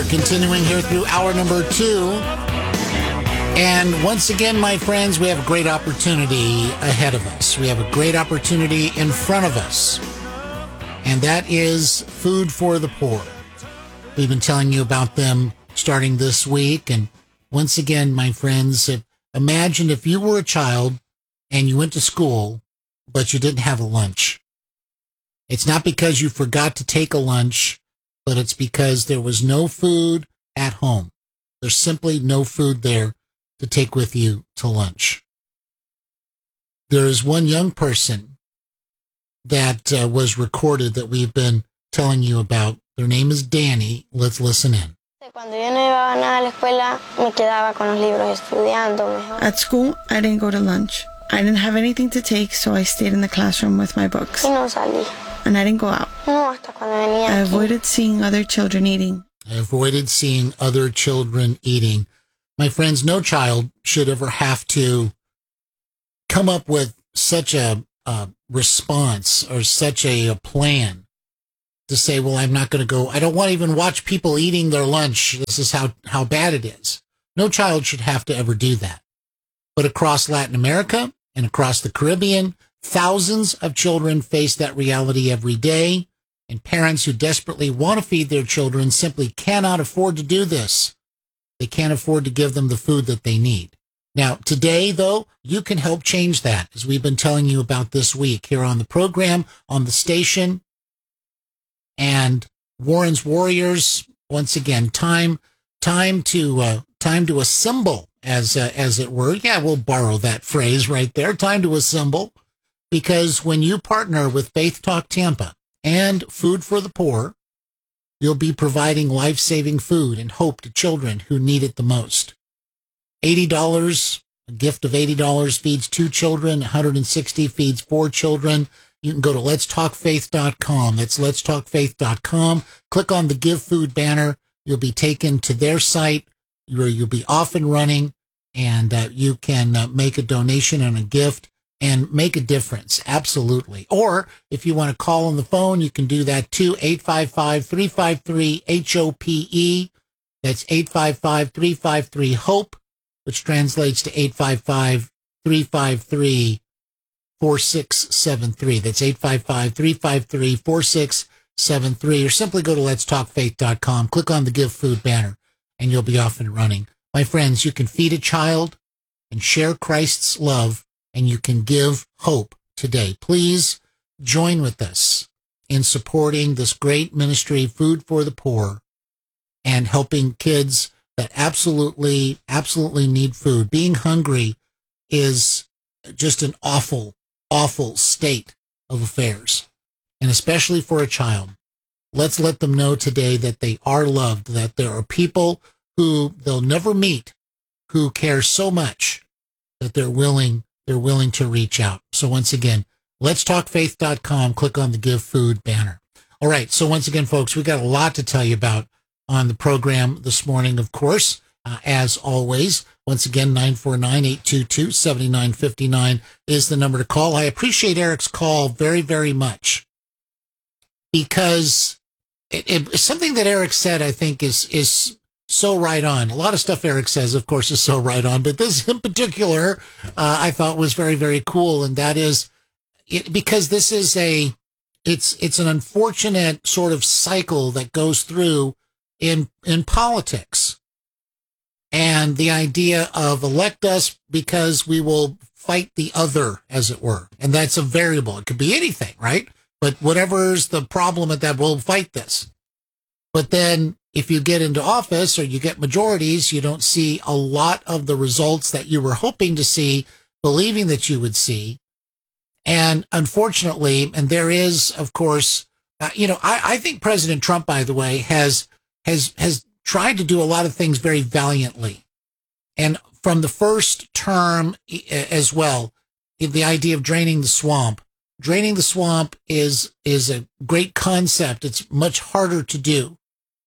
We're continuing here through hour number 2. And once again, my friends, we have a great opportunity ahead of us. We have a great opportunity in front of us. And that is Food for the Poor. We've been telling you about them starting this week. And once again, my friends, imagine if you were a child and you went to school, but you didn't have a lunch. It's not because you forgot to take a lunch, but it's because there was no food at home. There's simply no food there to take with you to lunch. There is one young person that was recorded that we've been telling you about. Their name is Danny. Let's listen in. At school, I didn't go to lunch. I didn't have anything to take, so I stayed in the classroom with my books. And I didn't go out. I avoided seeing other children eating. My friends, no child should ever have to come up with such a response or such a plan to say, well, I'm not going to go. I don't want to even watch people eating their lunch. This is how bad it is. No child should have to ever do that. But across Latin America and across the Caribbean, thousands of children face that reality every day, and parents who desperately want to feed their children simply cannot afford to do this. They can't afford to give them the food that they need. Now, today, though, you can help change that, as we've been telling you about this week here on the program, on the station. And Warren's Warriors, once again, time to assemble, as it were. Yeah, we'll borrow that phrase right there. Time to assemble, because when you partner with Faith Talk Tampa and Food for the Poor, you'll be providing life-saving food and hope to children who need it the most. $80, a gift of $80 feeds 2 children, $160 feeds 4 children. You can go to letstalkfaith.com. That's letstalkfaith.com. Click on the Give Food banner. You'll be taken to their site where you'll be off and running, and you can make a donation and a gift and make a difference. Absolutely. Or if you want to call on the phone, you can do that too. 855-353-HOPE. That's 855-353-HOPE, which translates to 855-353-4673. That's 855-353-4673. Or simply go to letstalkfaith.com, click on the Give Food banner, and you'll be off and running. My friends, you can feed a child and share Christ's love, and you can give hope today. Please join with us in supporting this great ministry, Food for the Poor, and helping kids that absolutely need food. Being hungry is just an awful state of affairs, and especially for a child. Let's let them know today that they are loved, that there are people who they'll never meet who care so much that they're willing to reach out. So once again, letstalkfaith.com, click on the Give Food banner. All right, so once again, folks, we got a lot to tell you about on the program this morning, of course. As always, once again, 949-822-7959 is the number to call. I appreciate Eric's call very, very much, because it's something that Eric said, I think, is so right on. A lot of stuff Eric says, of course, is so right on, but this in particular, I thought was very, very cool. And that is because this is it's an unfortunate sort of cycle that goes through in politics. And the idea of elect us because we will fight the other, as it were. And that's a variable. It could be anything, right? But whatever's the problem at that, we'll fight this. But then if you get into office or you get majorities, you don't see a lot of the results that you were hoping to see, believing that you would see. And unfortunately, and there is, of course, I think President Trump, by the way, has tried to do a lot of things very valiantly. And from the first term as well, the idea of draining the swamp is a great concept. It's much harder to do.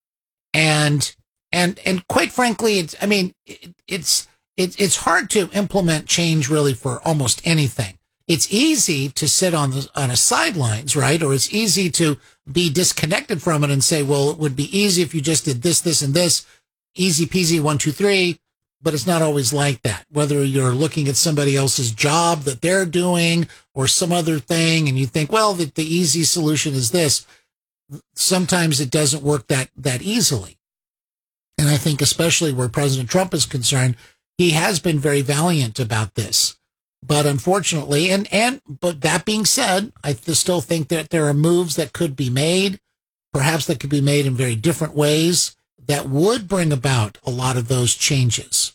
And quite frankly, it's hard to implement change really for almost anything. it's easy to sit on a sidelines, right? Or it's easy to be disconnected from it and say, well, it would be easy if you just did this, this, and this. Easy peasy, 1, 2, 3. But it's not always like that. Whether you're looking at somebody else's job that they're doing or some other thing, and you think, well, the easy solution is this. Sometimes it doesn't work that easily. And I think especially where President Trump is concerned, he has been very valiant about this. But unfortunately, but that being said, I still think that there are moves that could be made, perhaps that could be made in very different ways, that would bring about a lot of those changes.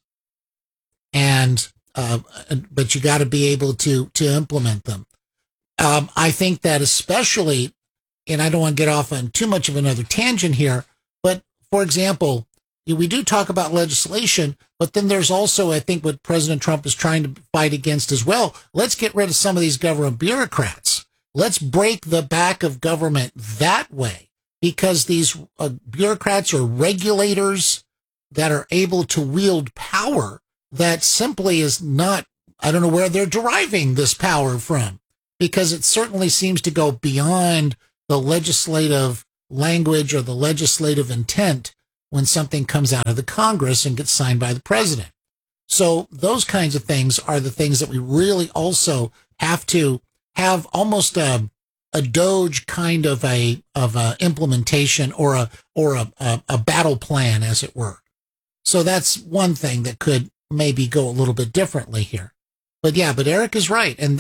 And, but you got to be able to implement them. I think that especially, and I don't want to get off on too much of another tangent here, but for example, we do talk about legislation, but then there's also, I think, what President Trump is trying to fight against as well. Let's get rid of some of these government bureaucrats. Let's break the back of government that way. Because these bureaucrats or regulators that are able to wield power that simply is not, I don't know where they're deriving this power from, because it certainly seems to go beyond the legislative language or the legislative intent when something comes out of the Congress and gets signed by the president. So those kinds of things are the things that we really also have to have almost a Doge kind of a implementation or a battle plan, as it were. So that's one thing that could maybe go a little bit differently here. But yeah, but Eric is right, and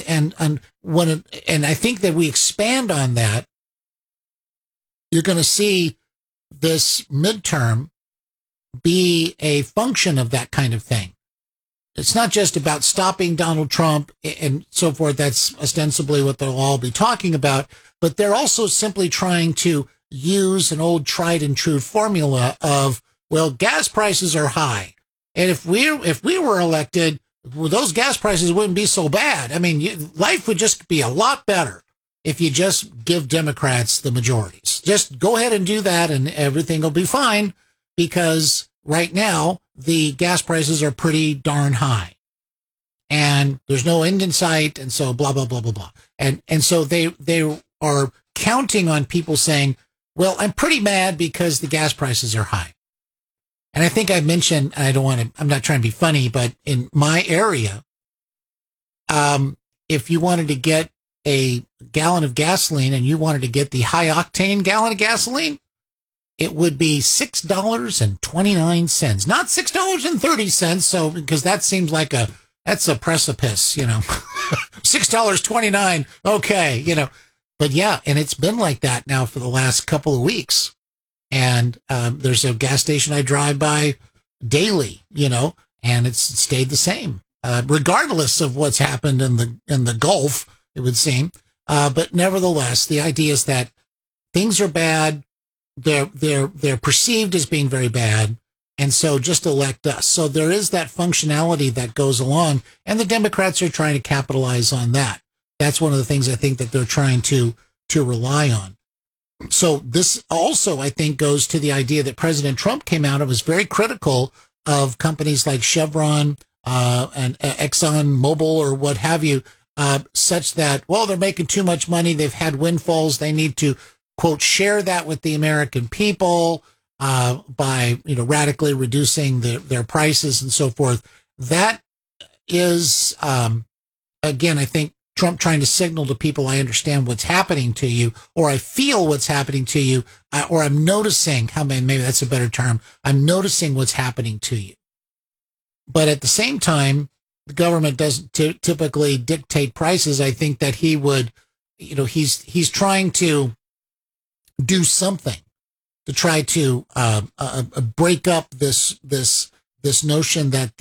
I think that we expand on that, you're going to see this midterm be a function of that kind of thing. It's not just about stopping Donald Trump and so forth. That's ostensibly what they'll all be talking about. But they're also simply trying to use an old tried and true formula of, well, gas prices are high. And if we were elected, well, those gas prices wouldn't be so bad. I mean, life would just be a lot better if you just give Democrats the majorities. Just go ahead and do that and everything will be fine, because right now, the gas prices are pretty darn high and there's no end in sight. And so blah, blah, blah, blah, blah. And so they are counting on people saying, well, I'm pretty mad because the gas prices are high. And I think I mentioned, I'm not trying to be funny, but in my area, if you wanted to get a gallon of gasoline and you wanted to get the high octane gallon of gasoline, it would be $6.29, not $6.30. So, because that seems like that's a precipice, $6.29. Okay. But yeah, and it's been like that now for the last couple of weeks. And, there's a gas station I drive by daily, and it's stayed the same, regardless of what's happened in the Gulf, it would seem. But nevertheless, the idea is that things are bad. They're perceived as being very bad, and so just elect us. So there is that functionality that goes along, and the Democrats are trying to capitalize on that. That's one of the things I think that they're trying to rely on. So this also, I think, goes to the idea that President Trump came out and was very critical of companies like Chevron and Exxon Mobil or what have you, such that, well, they're making too much money. They've had windfalls. They need to, quote, share that with the American people by, radically reducing their prices and so forth. That is, again, I think Trump trying to signal to people, I understand what's happening to you, or I feel what's happening to you, or I'm noticing, maybe that's a better term, I'm noticing what's happening to you. But at the same time, the government doesn't typically dictate prices. I think that he would, he's trying to do something to try to break up this notion that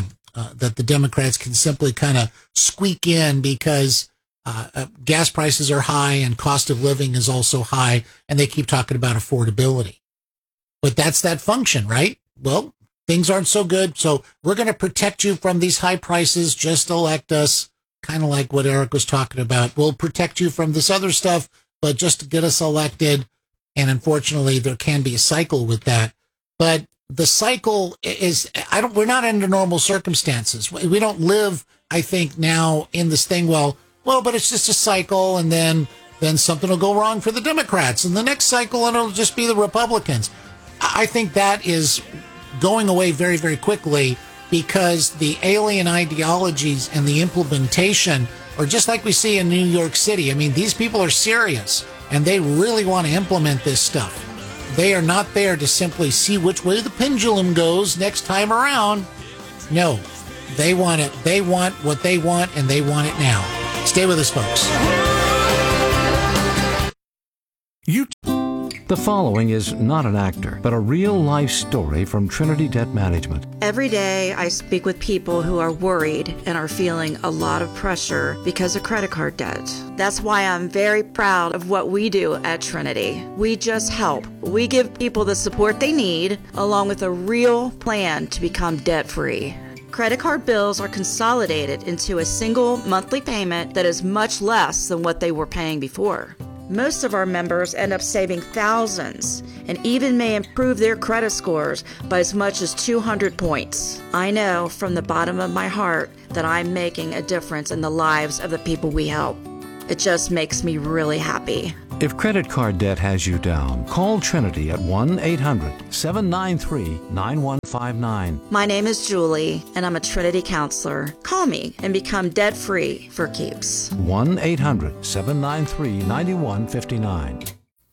the Democrats can simply kind of squeak in because gas prices are high and cost of living is also high, and they keep talking about affordability. But that's that function, right? Well, things aren't so good, so we're going to protect you from these high prices. Just elect us, kind of like what Eric was talking about. We'll protect you from this other stuff, but just to get us elected. And unfortunately, there can be a cycle with that. But the cycle is, we're not under normal circumstances. We don't live, I think, now in this thing, well, Well, but it's just a cycle, and then something will go wrong for the Democrats, and the next cycle, and it'll just be the Republicans. I think that is going away very, very quickly because the alien ideologies and the implementation are just like we see in New York City. I mean, these people are serious, and they really want to implement this stuff. They are not there to simply see which way the pendulum goes next time around. No, they want it. They want what they want, and they want it now. Stay with us, folks. The following is not an actor, but a real-life story from Trinity Debt Management. Every day, I speak with people who are worried and are feeling a lot of pressure because of credit card debt. That's why I'm very proud of what we do at Trinity. We just help. We give people the support they need, along with a real plan to become debt-free. Credit card bills are consolidated into a single monthly payment that is much less than what they were paying before. Most of our members end up saving thousands and even may improve their credit scores by as much as 200 points. I know from the bottom of my heart that I'm making a difference in the lives of the people we help. It just makes me really happy. If credit card debt has you down, call Trinity at 1-800-793-9159. My name is Julie, and I'm a Trinity counselor. Call me and become debt-free for keeps. 1-800-793-9159.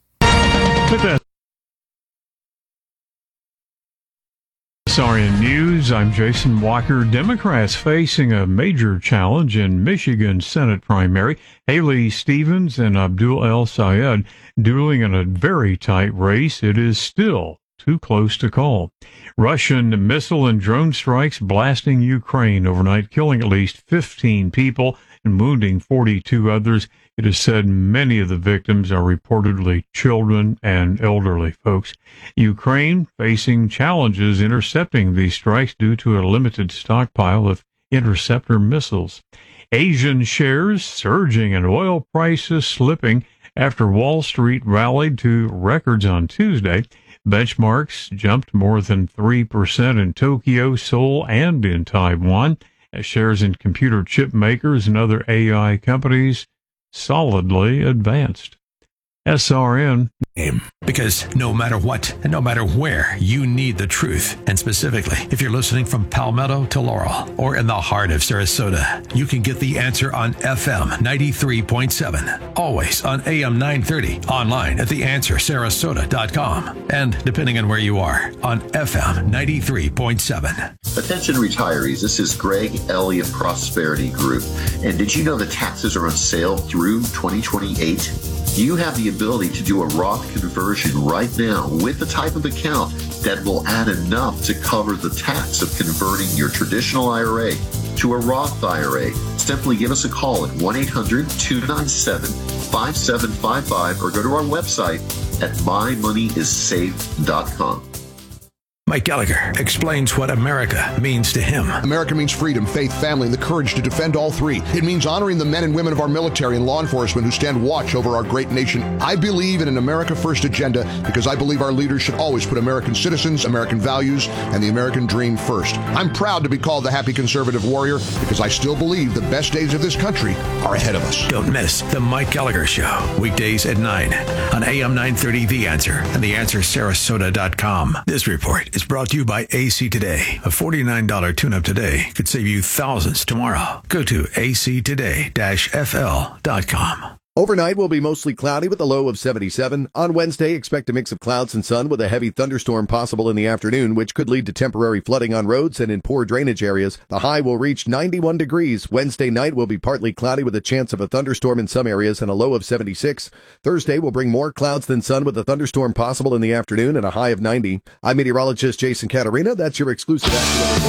SRN News, I'm Jason Walker. Democrats facing a major challenge in Michigan Senate primary. Haley Stevens and Abdul El Sayed dueling in a very tight race. It is still too close to call. Russian missile and drone strikes blasting Ukraine overnight, killing at least 15 people and wounding 42 others. It is said many of the victims are reportedly children and elderly folks. Ukraine facing challenges intercepting these strikes due to a limited stockpile of interceptor missiles. Asian shares surging and oil prices slipping after Wall Street rallied to records on Tuesday. Benchmarks jumped more than 3% in Tokyo, Seoul, and in Taiwan, as shares in computer chip makers and other AI companies solidly advanced. SRN. Because no matter what and no matter where, you need the truth. And specifically, if you're listening from Palmetto to Laurel or in the heart of Sarasota, you can get the answer on FM 93.7. Always on AM 930. Online at theanswersarasota.com. And depending on where you are, on FM 93.7. Attention retirees, this is Greg Elliott Prosperity Group. And did you know the taxes are on sale through 2028? You have the ability to do a Roth conversion right now with the type of account that will add enough to cover the tax of converting your traditional IRA to a Roth IRA. Simply give us a call at 1-800-297-5755 or go to our website at mymoneyissafe.com. Mike Gallagher explains what America means to him. America means freedom, faith, family, and the courage to defend all three. It means honoring the men and women of our military and law enforcement who stand watch over our great nation. I believe in an America First agenda because I believe our leaders should always put American citizens, American values, and the American dream first. I'm proud to be called the happy conservative warrior because I still believe the best days of this country are ahead of us. Don't miss the Mike Gallagher Show, weekdays at 9 on AM 930 The Answer and theanswersarasota.com. This report is brought to you by AC Today. A $49 tune-up today could save you thousands tomorrow. Go to actoday-fl.com. Overnight will be mostly cloudy with a low of 77. On Wednesday, expect a mix of clouds and sun with a heavy thunderstorm possible in the afternoon, which could lead to temporary flooding on roads and in poor drainage areas. The high will reach 91 degrees. Wednesday night will be partly cloudy with a chance of a thunderstorm in some areas and a low of 76. Thursday will bring more clouds than sun with a thunderstorm possible in the afternoon and a high of 90. I'm meteorologist Jason Catarina. That's your exclusive